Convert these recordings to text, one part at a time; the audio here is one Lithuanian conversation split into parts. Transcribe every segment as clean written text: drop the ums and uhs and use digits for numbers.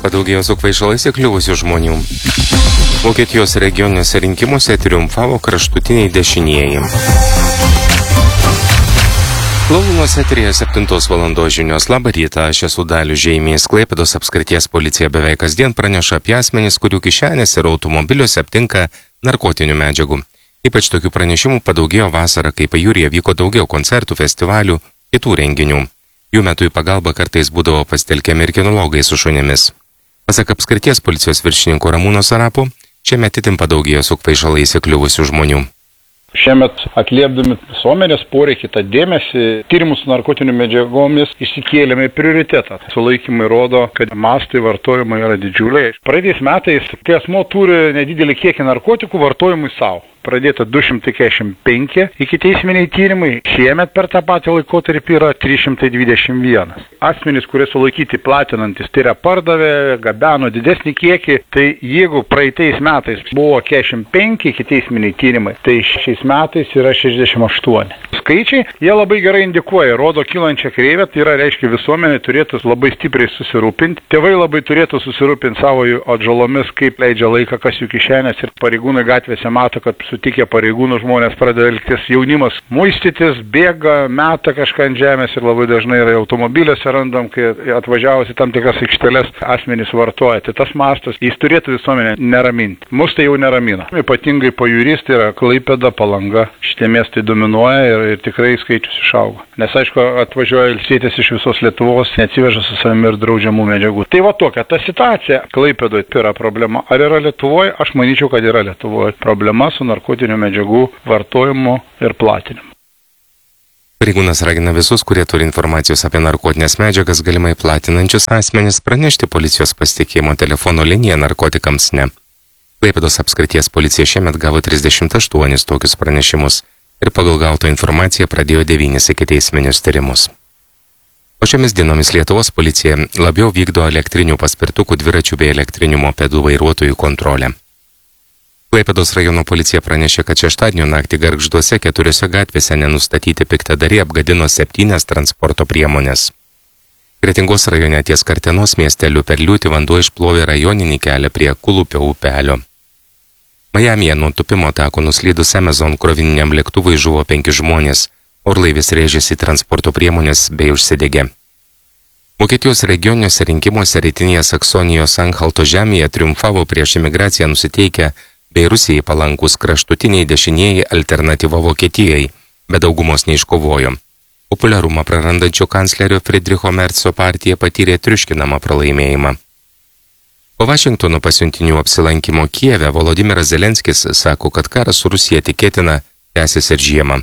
Padaugėjo su kvaišalais įkliuvusių žmonių. Vokietijos regioniniuose rinkimuose triumfavo kraštutiniai dešinieji. Laulinos eterėje 7 valandos žinios. Labą rytą, aš esu Dalius Žeimys. Klaipėdos apskrities policija beveik kasdien praneša apie asmenis, kurių kišenės ir automobiliuose aptinka narkotinių medžiagų. Ypač tokių pranešimų padaugėjo vasarą, kai pajūryje vyko daugiau koncertų, festivalių, kitų renginių. Jų metu į pagalbą kartais būdavo pasitelkiami ir kinologai su šunimis. Pasak apskrities policijos viršininko Ramūno Sarapo, šiemet itin padaugėjo su kvaišalais įkliuvusių žmonių. Šiemet atliepdami visuomenės poreikį tą dėmesį, tyrimus su narkotinių medžiagomis išsikėlėme prioritetą. Sulaikymai rodo, kad mastai vartojimo yra didžiuliai. Praeitais metais, kai asmuo turi nedidelį kiekį narkotikų vartojimui savo. Pradėta 245 ikiteisminiai tyrimai, šiemet per tą patį laikotarpį yra 321. Asmenys, kurie sulaikyti platinantis, tai yra pardavė, gabeno didesnį kiekį, tai jeigu praeitais metais buvo 45 ikiteisminiai tyrimai, tai šiais metais yra 68. Skaičiai, jie labai gerai indikuoja, rodo kylančią kreivę, tai yra reiškia visuomenė turėtų labai stipriai susirūpinti, tėvai labai turėtų susirūpinti savo atžalomis, kaip leidžia laiką, kas jų kišenės ir pareigūnai gatvėse mato, kad sutikę pareigūnų žmonės pradeda elgtis, jaunimas muistytis, bėga, meta kažką ant žemės ir labai dažnai yra automobiliuose randam, kai atvažiavusi tam tikras aikšteles asmenys vartoja. Tai tas mastas, jis turėtų visuomenę neraminti. Mus tai jau neramina. Ypatingai pajūrys, tai yra Klaipėda, Palanga. Šitie miestai dominuoja ir tikrai skaičius išaugo. Nes aišku, atvažiuoja ilsėtis iš visos Lietuvos, neatsiveža su savimi ir draudžiamų medžiagų. Tai va tokia ta situacija Klaipėdoje yra problema. Ar yra Lietuvoje? Aš manyčiau, kad yra Lietuvoje problema su narkotinių medžiagų vartojimu ir platinimu. Pareigūnas ragina visus, kurie turi informacijos apie narkotinės medžiagas galimai platinančius asmenis, pranešti policijos pasitikėjimo telefono liniją narkotikams ne. Klaipėdos apskrities policija šiemet gavo 38 tokius pranešimus ir pagal gautą informaciją pradėjo 9 ikiteisminius tyrimus. O šiomis dienomis Lietuvos policija labiau vykdo elektrinių paspirtukų, dviračių bei elektrinių mopedų vairuotojų kontrolę. Klaipėdos rajono policija pranešė, kad šeštadienio naktį Gargžduose 4 gatvėse nenustatyti piktadariai apgadino 7 transporto priemonės. Kretingos rajone ties Kartenos miesteliu per liūtį vanduo išplovė rajoninį kelią prie Kulupio upelio. Majamyje nuo tupimo tako nuslydus Amazon krovininiam lėktuvui žuvo 5 žmonės, orlaivis rėžėsi transporto priemonės bei užsidegė. Vokietijos regioniniuose rinkimuose rytinėje Saksonijos Anhalto žemėje triumfavo prieš imigraciją nusiteikę bei Rusijai palankus kraštutiniai dešinieji alternatyva Vokietijai, bet daugumos neiškovojo. Populiarumą prarandančio kanclerio Friedricho Merco partija patyrė triuškinamą pralaimėjimą. Po Vašingtono pasiuntinių apsilankimo Kijeve Volodimiras Zelenskis sako, kad karas su Rusija tikėtina tęsis ir žiemą.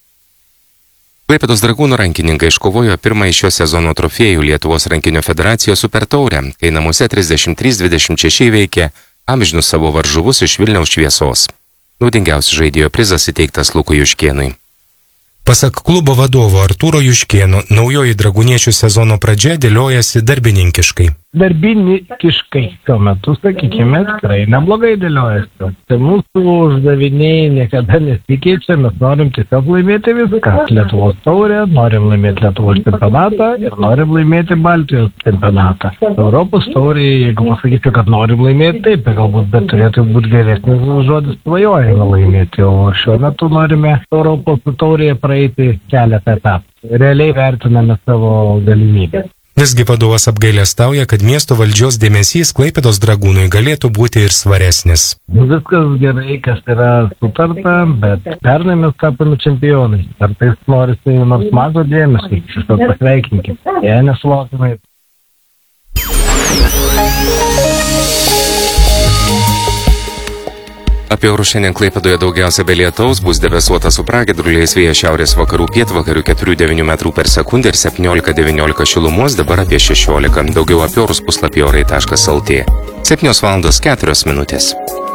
Klaipėdos Dragūnų rankininkai iškovojo pirmąjį šio sezono trofėjų Lietuvos rankinio federacijos supertaurę, kai namuose 33-26 įveikė amžinus savo varžovus iš Vilniaus Šviesos. Naudingiausias žaidėjo prizas įteiktas Lukui Juškėnui. Pasak klubo vadovo Artūro Juškėno, naujoji dragūniečių sezono pradžia dėliojasi darbininkiškai. Darbinikiškai šiuo metu, sakykime, tikrai neblogai dėliojasi. Tai mūsų uždaviniai niekada nesikeičia, mes norim tiesiog laimėti viską. Lietuvos taurę, norim laimėti Lietuvos čempionatą ir norim laimėti Baltijos čempionatą. Europos taurė, jeigu pasakysiu, kad norim laimėti, taip, galbūt, bet turėtų būti geresnis žodis svajojame laimėti, o šiuo metu norime Europos taurėje praeiti keletą etapų. Realiai vertiname savo galimybę. Visgi vadovas apgailestauja, kad miesto valdžios dėmesys Klaipėdos Dragūnui galėtų būti ir svaresnis. Viskas gerai, kas yra sutarta, bet pernai mes tapome čempionai. Kartais norisi nors mažo dėmesio, tiesiog pasveikinkime. Jei nesulaukime. Apie orus šiandien Klaipėdoje daugiausia be lietaus, bus debesuota su pragiedruliais, vėjas šiaurės vakarų pietvakarių 4–9 metrų per sekundę ir 17–19 šilumos, dabar apie 16. Daugiau apie orus puslapyje orai.lt. 7:04 minutės.